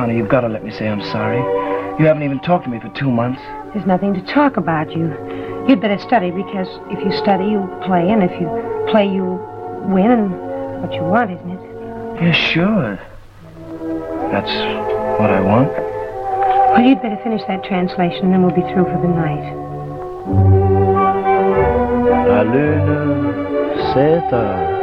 honey, you've got to let me say I'm sorry. You haven't even talked to me for 2 months. There's nothing to talk about. You'd better study, because if you study, you'll play, and if you play, you'll win, and what you want, isn't it? Yeah, sure. That's what I want. Well, you'd better finish that translation, and then we'll be through for the night. La lune s'éteint.